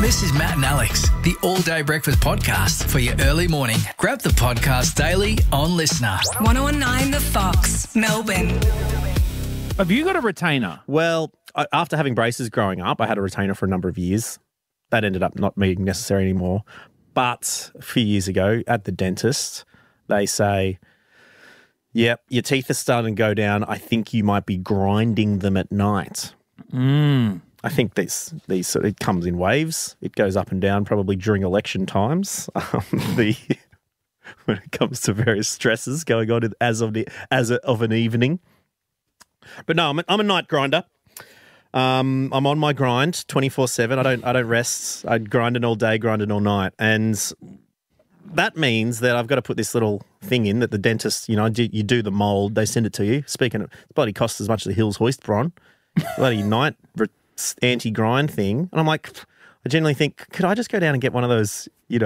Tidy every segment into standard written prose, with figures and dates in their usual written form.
This is Matt and Alex, the All Day Breakfast Podcast for your early morning. Grab the podcast daily on Listener. 1019 The Fox, Melbourne. Have you got a retainer? Well, after having braces growing up, I had a retainer for a number of years. That ended up not being necessary anymore. But a few years ago at the dentist, they say, yep, your teeth are starting to go down. I think you might be grinding them at night. I think these sort of, it comes in waves. It goes up and down probably during election times. When it comes to various stresses going on as of an evening. But no, I'm a night grinder. I'm on my grind 24/7. I don't rest. I grind it all day, grind it all night, and that means that I've got to put this little thing in that the dentist, you do the mold, they send it to you. Speaking of, it bloody costs as much as the Hills Hoist Bron, bloody night anti-grind thing, and I'm like, I generally think, could I just go down and get one of those,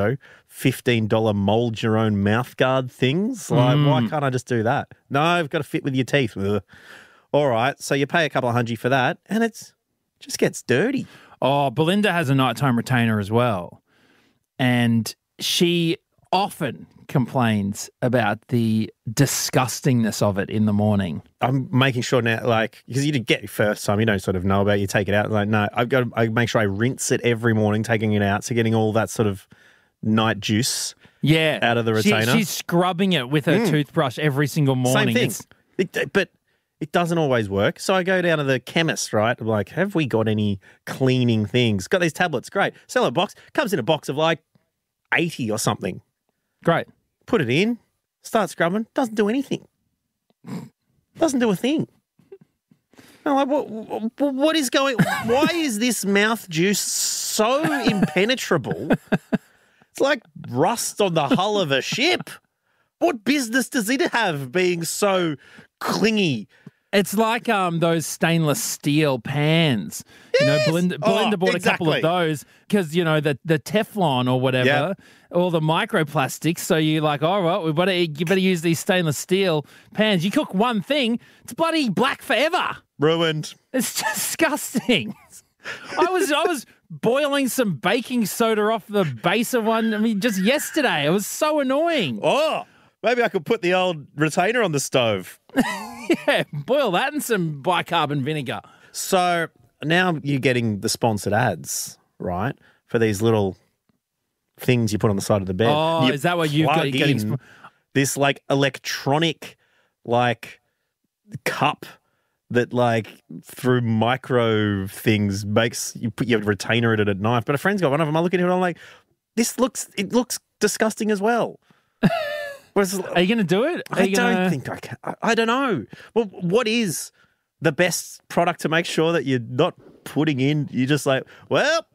$15 mold your own mouth guard things? Like, why can't I just do that? No, I've got to fit with your teeth. Ugh. All right, so you pay a couple of $100 for that, and it just gets dirty. Oh, Belinda has a nighttime retainer as well, and she often complains about the disgustingness of it in the morning. I'm making sure now, because you did get it first time, you don't sort of know about it, you take it out. Like, no, I make sure I rinse it every morning, taking it out, so getting all that sort of night juice out of the retainer. She's scrubbing it with her toothbrush every single morning. Same thing. But it doesn't always work. So I go down to the chemist, right? I'm like, have we got any cleaning things? Got these tablets, great. Sell a box. Comes in a box of 80 or something. Great. Put it in, start scrubbing, doesn't do anything. Doesn't do a thing. I'm like, what is going, why is this mouth juice so impenetrable? It's like rust on the hull of a ship. What business does it have being so clingy? It's like those stainless steel pans. Yes. Belinda bought a couple of those because, the Teflon or whatever, all the microplastics. So you're like, all right, you better use these stainless steel pans. You cook one thing, it's bloody black forever. Ruined. It's disgusting. I was boiling some baking soda off the base of one, just yesterday. It was so annoying. Oh, maybe I could put the old retainer on the stove. Yeah, boil that in some bicarbonate vinegar. So now you're getting the sponsored ads, right, for these little things you put on the side of the bed. Oh, is that what you've got? This electronic cup that through micro things makes you put your retainer in it at night. But a friend's got one of them. I look at it and I'm like, it looks disgusting as well. Are you going to do it? I don't think I can. I don't know. Well, what is the best product to make sure that you're not putting in? You're just like, well,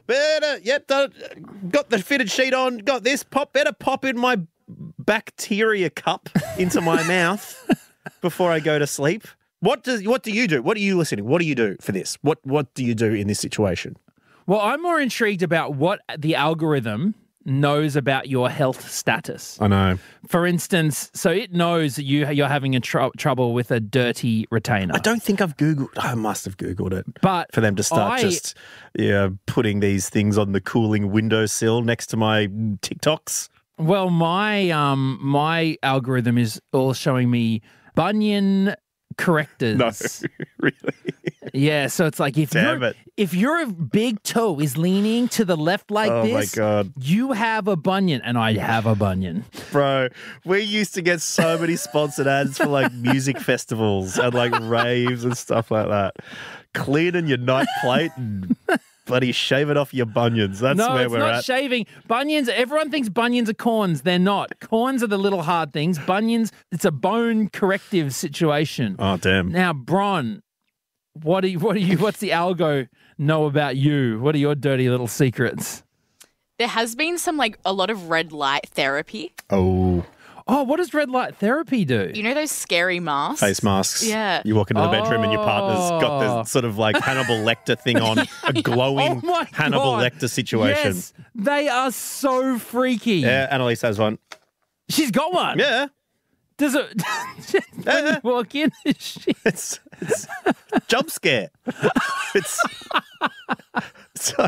got the fitted sheet on, got this, better pop in my bacteria cup into my mouth before I go to sleep. What do you do? What are you listening? What do you do for this? What do you do in this situation? Well, I'm more intrigued about what the algorithm knows about your health status. I know. For instance, so it knows that you're having trouble with a dirty retainer. I don't think I've Googled. I must have Googled it. But for them to start putting these things on the cooling windowsill next to my TikToks. Well, my algorithm is all showing me bunion correctors. No, really? Yeah, so it's like if your big toe is leaning to the left this, oh my God, you have a bunion, and I have a bunion. Bro, we used to get so many sponsored ads for music festivals and raves and stuff like that. Cleaning your night plate and bloody shave it off your bunions. That's where we're at. No, it's not shaving. Bunions, everyone thinks bunions are corns. They're not. Corns are the little hard things. Bunions, it's a bone corrective situation. Oh, damn. Now, Bron, what's the algo know about you? What are your dirty little secrets? There has been a lot of red light therapy. Oh, what does red light therapy do? You know those scary masks? Face masks. Yeah. You walk into the bedroom and your partner's got this sort of Hannibal Lecter thing on, a glowing Hannibal Lecter situation. Yes, they are so freaky. Yeah, Annalise has one. She's got one? Yeah. Does it when you walk in? It's jump scare. It's So,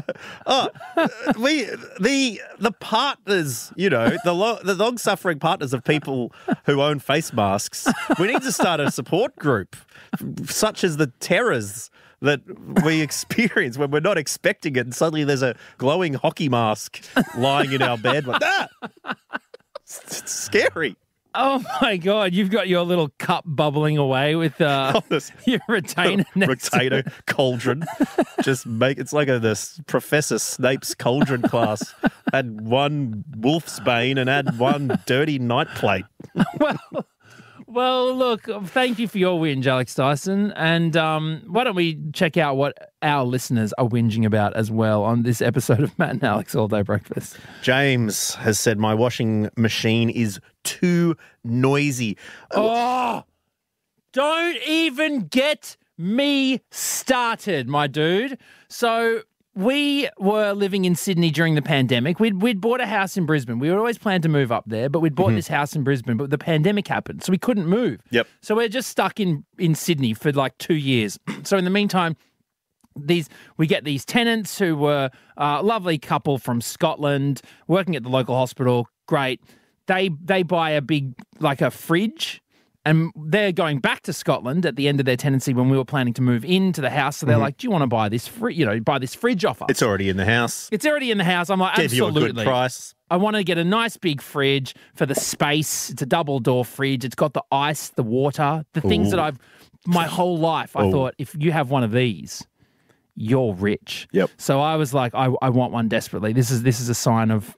the partners, the long-suffering partners of people who own face masks, we need to start a support group, such as the terrors that we experience when we're not expecting it, and suddenly there's a glowing hockey mask lying in our bed. Like that. It's scary. Oh my God! You've got your little cup bubbling away with your retainer. Retainer cauldron. It's like this Professor Snape's cauldron class. Add one wolf's bane and add one dirty night plate. Well, look, thank you for your whinge, Alex Dyson. And why don't we check out what our listeners are whinging about as well on this episode of Matt and Alex All Day Breakfast. James has said, my washing machine is too noisy. Oh, don't even get me started, my dude. So we were living in Sydney during the pandemic. We'd bought a house in Brisbane. We always planned to move up there, but we'd bought this house in Brisbane, but the pandemic happened, so we couldn't move. Yep. So we're just stuck in Sydney for like 2 years. So in the meantime, we get these tenants who were a lovely couple from Scotland working at the local hospital. Great. They buy a big, like a fridge, and they're going back to Scotland at the end of their tenancy when we were planning to move into the house. So they're like, "Do you want to buy this buy this fridge off us?" It's already in the house. It's already in the house. I'm like, Give absolutely. you a good price. I want to get a nice big fridge for the space. It's a double door fridge. It's got the ice, the water, the things that my whole life, I thought, if you have one of these, you're rich. Yep. So I was like, I want one desperately. This is a sign of,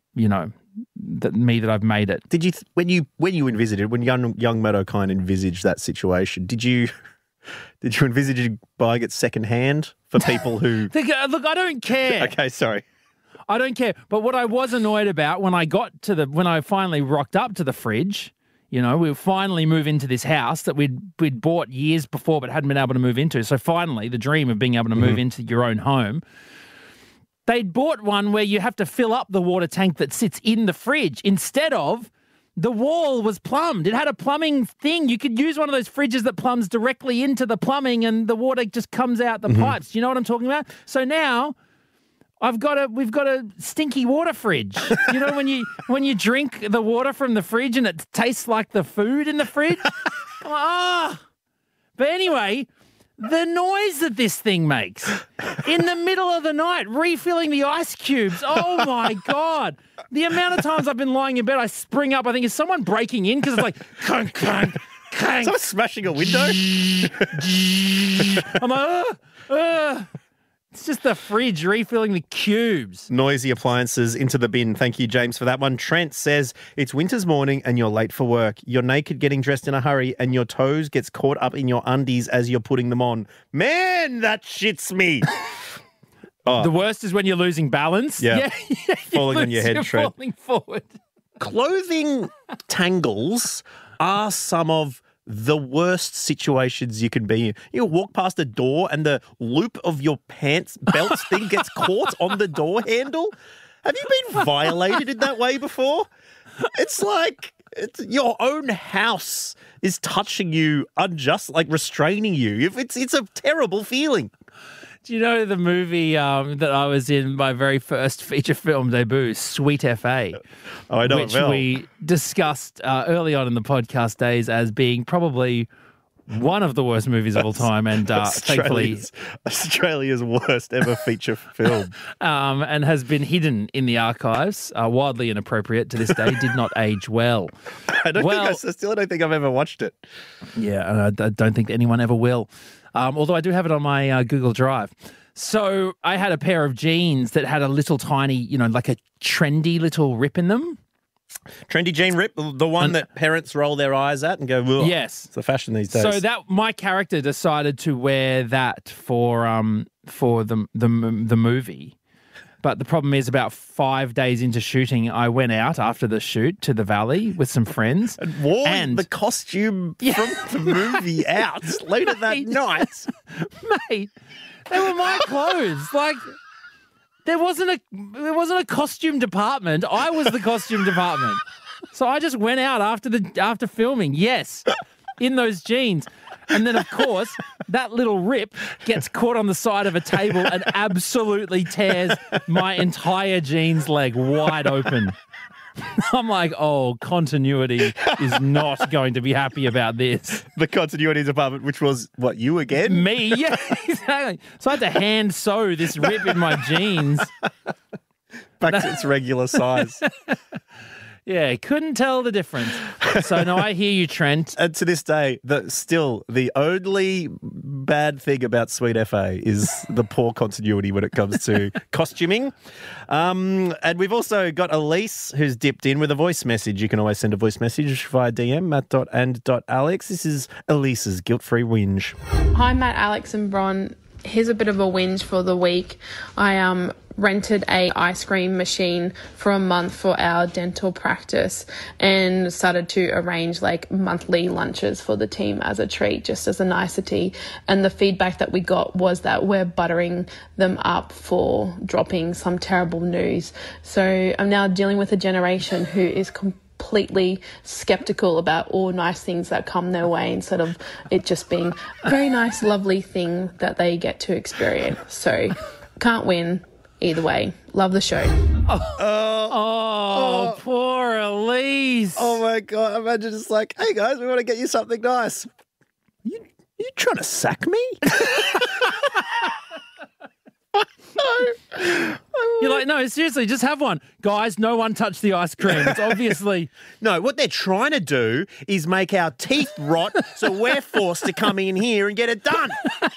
that I've made it. Did you when you envisaged, when young Meadow kind of envisaged that situation, did you envisage buying it secondhand for people who Look, I don't care. Okay, sorry. I don't care. But what I was annoyed about when I finally rocked up to the fridge, we finally move into this house that we'd bought years before but hadn't been able to move into. So finally, the dream of being able to move into your own home. They'd bought one where you have to fill up the water tank that sits in the fridge instead of the wall was plumbed. It had a plumbing thing. You could use one of those fridges that plumbs directly into the plumbing and the water just comes out the pipes. Do you know what I'm talking about? So now we've got a stinky water fridge. When you drink the water from the fridge and it tastes like the food in the fridge. But anyway, the noise that this thing makes in the middle of the night, refilling the ice cubes. Oh, my God. The amount of times I've been lying in bed, I spring up. I think, is someone breaking in? Because it's like, clunk, clunk, clunk. Someone smashing a window? I'm like, It's just the fridge refilling the cubes. Noisy appliances into the bin. Thank you, James, for that one. Trent says, it's winter's morning and you're late for work. You're naked getting dressed in a hurry and your toes gets caught up in your undies as you're putting them on. Man, that shits me. The worst is when you're losing balance. Yeah. Falling on your head, Trent. Falling forward. Clothing tangles are some of the worst situations you can be in. You walk past a door and the loop of your pants belt thing gets caught on the door handle. Have you been violated in that way before? It's like your own house is touching you unjust, like restraining you. It's a terrible feeling. Do you know the movie that I was in, my very first feature film debut, Sweet FA? Oh, I know which it well. We discussed early on in the podcast days as being probably one of the worst movies of all time, and thankfully Australia's worst ever feature film, and has been hidden in the archives, wildly inappropriate to this day. Did not age well. I still don't think I've ever watched it. Yeah, and I don't think anyone ever will. Although I do have it on my Google Drive. So I had a pair of jeans that had a little tiny, like a trendy little rip in them. Trendy jean rip, the one that parents roll their eyes at and go, ugh. Yes. It's the fashion these days. So my character decided to wear that for the movie. But the problem is, about 5 days into shooting, I went out after the shoot to the valley with some friends. And wore the costume from the movie out later that night. Mate, they were my clothes. Like, there wasn't a costume department. I was the costume department. So I just went out after filming, yes, in those jeans. And then, of course, that little rip gets caught on the side of a table and absolutely tears my entire jeans leg wide open. I'm like, oh, continuity is not going to be happy about this. The continuity department, which was, what, you again? Me? Yeah, exactly. So I had to hand sew this rip in my jeans. Back to its regular size. Yeah, couldn't tell the difference. So, no, I hear you, Trent. And to this day, the only bad thing about Sweet FA is the poor continuity when it comes to costuming. And we've also got Elise, who's dipped in with a voice message. You can always send a voice message via DM, matt.and.alex. This is Elise's guilt-free whinge. Hi, Matt, Alex and Bron. Here's a bit of a whinge for the week. I rented a ice cream machine for a month for our dental practice and started to arrange like monthly lunches for the team as a treat, just as a nicety. And the feedback that we got was that we're buttering them up for dropping some terrible news. So I'm now dealing with a generation who is completely skeptical about all nice things that come their way instead of it just being a very nice, lovely thing that they get to experience. So can't win either way. Love the show. Oh, poor Elise. Oh, my God. Imagine it's like, hey, guys, we want to get you something nice. You trying to sack me? You're like, no, seriously, just have one. Guys, no one touch the ice cream. It's obviously... No, what they're trying to do is make our teeth rot so we're forced to come in here and get it done.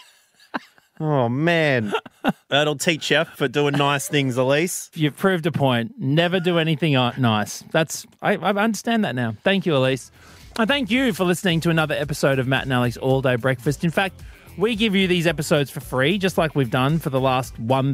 Oh, man. That'll teach you for doing nice things, Elise. You've proved a point. Never do anything nice. I understand that now. Thank you, Elise. And thank you for listening to another episode of Matt and Alex All Day Breakfast. In fact, we give you these episodes for free, just like we've done for the last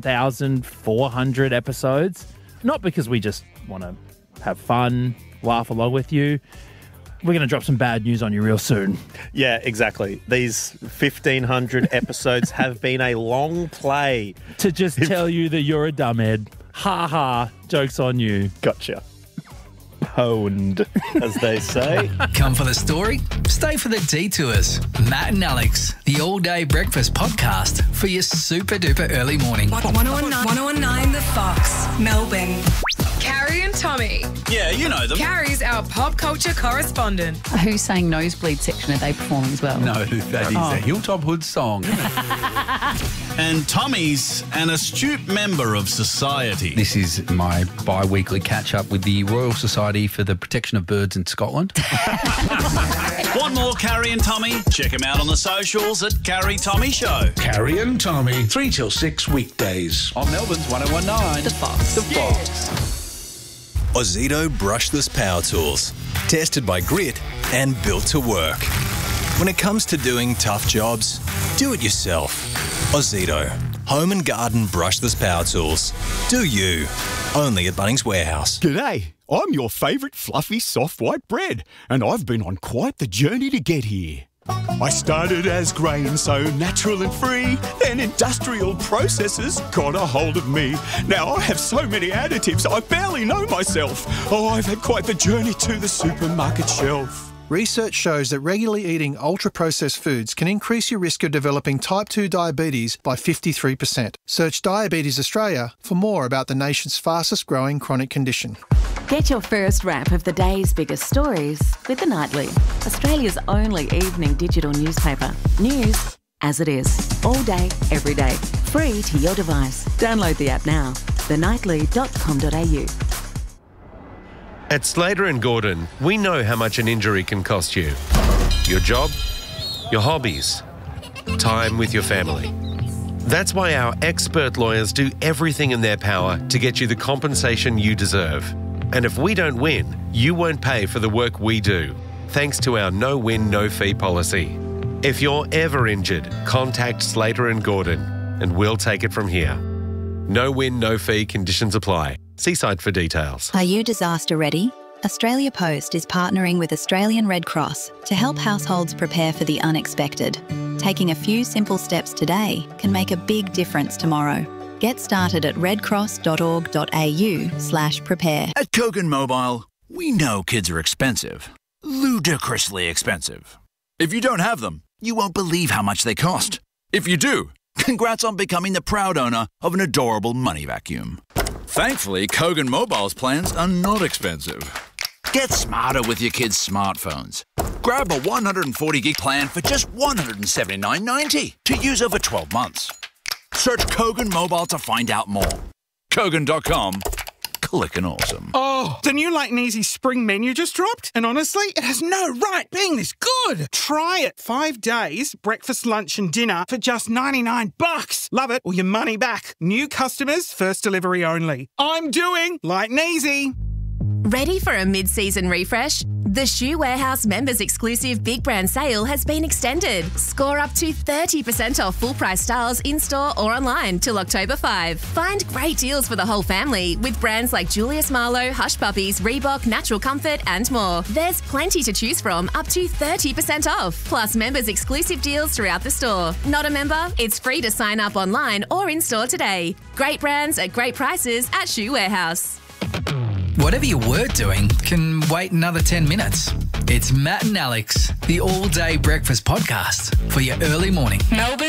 1,400 episodes. Not because we just want to have fun, laugh along with you. We're going to drop some bad news on you real soon. Yeah, exactly. These 1,500 episodes have been a long play. To just tell you that you're a dumbhead. Ha ha, joke's on you. Gotcha. Pwned, as they say. Come for the story, stay for the detours. Matt and Alex, the all-day breakfast podcast for your super-duper early morning. 1019 The Fox, Melbourne. Carrie and Tommy. Yeah, you know them. Carrie's our pop culture correspondent. Who's saying nosebleed section are they performing as well? No, that is a Hilltop Hood song. And Tommy's an astute member of society. This is my bi-weekly catch-up with the Royal Society for the Protection of Birds in Scotland. Want more Carrie and Tommy? Check them out on the socials at Carrie Tommy Show. Carrie and Tommy, 3 till 6 weekdays. On Melbourne's 1019. The Fox. The Fox. Ozito brushless power tools. Tested by Grit and built to work. When it comes to doing tough jobs, do it yourself. Ozito. Home and garden brushless power tools. Do you. Only at Bunnings Warehouse. G'day. I'm your favourite fluffy soft white bread, and I've been on quite the journey to get here. I started as grain, so natural and free. Then industrial processes got a hold of me. Now I have so many additives, I barely know myself. Oh, I've had quite the journey to the supermarket shelf. Research shows that regularly eating ultra-processed foods can increase your risk of developing type 2 diabetes by 53%. Search Diabetes Australia for more about the nation's fastest-growing chronic condition. Get your first wrap of the day's biggest stories with The Nightly, Australia's only evening digital newspaper. News as it is, all day, every day. Free to your device. Download the app now. thenightly.com.au. At Slater & Gordon, we know how much an injury can cost you. Your job, your hobbies, time with your family. That's why our expert lawyers do everything in their power to get you the compensation you deserve. And if we don't win, you won't pay for the work we do, thanks to our no-win, no-fee policy. If you're ever injured, contact Slater & Gordon and we'll take it from here. No-win, no-fee conditions apply. See site for details. Are you disaster ready? Australia Post is partnering with Australian Red Cross to help households prepare for the unexpected. Taking a few simple steps today can make a big difference tomorrow. Get started at redcross.org.au/prepare. At Kogan Mobile, we know kids are expensive. Ludicrously expensive. If you don't have them, You won't believe how much they cost. If you do, congrats on becoming the proud owner of an adorable money vacuum. Thankfully, Kogan Mobile's plans are not expensive. Get smarter with your kids' smartphones. Grab a 140 gig plan for just $179.90 to use over 12 months. Search Kogan Mobile to find out more. Kogan.com. Clickin' awesome. Oh, the new Light and Easy spring menu just dropped, and honestly, it has no right being this good. Try it. 5 days, breakfast, lunch, and dinner for just $99. Love it or your money back. New customers, first delivery only. I'm doing Light and Easy. Ready for a mid-season refresh? The Shoe Warehouse members exclusive Big Brand Sale has been extended. Score up to 30% off full price styles in-store or online till October 5. Find great deals for the whole family with brands like Julius Marlowe, Hush Puppies, Reebok, Natural Comfort and more. There's plenty to choose from, up to 30% off. Plus members exclusive deals throughout the store. Not a member? It's free to sign up online or in-store today. Great brands at great prices at Shoe Warehouse. Whatever you were doing can wait another 10 minutes. It's Matt and Alex, the all-day breakfast podcast for your early morning. Melbourne.